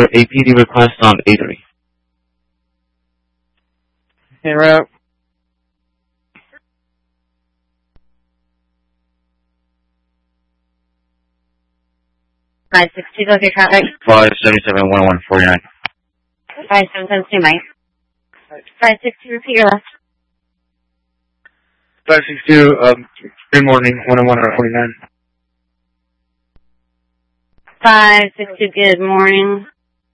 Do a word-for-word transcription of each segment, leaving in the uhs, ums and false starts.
for a P D request on A three. En route. five six two, go through traffic. five seven seven one one four nine. five seven seven two, Mike. five six two, repeat your left. five six two, um, good morning, one oh one forty-nine. five six two, good morning.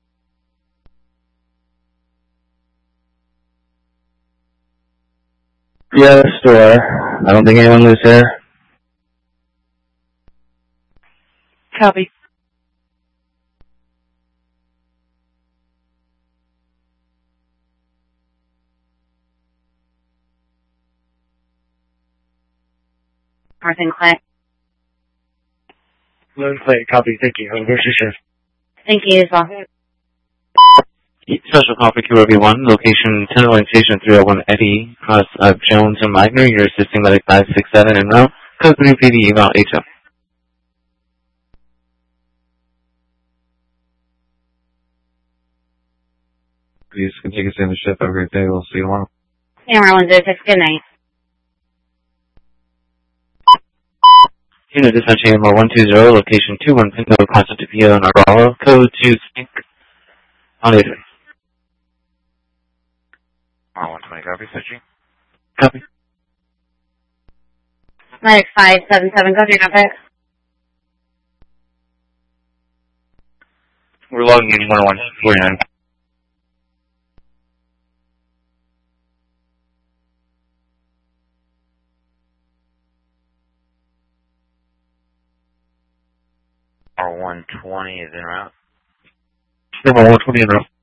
Yes, there. I don't think anyone lives there. Copy. Martin Clay. Lone Clay, copy, thank you. Where's your shift? Thank you as well. Special call for Q R V one, location Tenderloin Station three oh one Eddie, cross of Jones and Meigner. You're assisting medic five six seven en route. Code three P D, eval H M. Please continue to send the ship. Have a great day. We'll see you tomorrow. Camera one zero six, good night. Unit dispatching number one two zero, location two one Pinto, Constantopia, Navarro. Code two Stink on A three. R one twenty, copy, switching. Copy. Medic five seven seven, go through traffic. We're logging in one oh one forty-nine. R one twenty is en route. Number one twenty in row.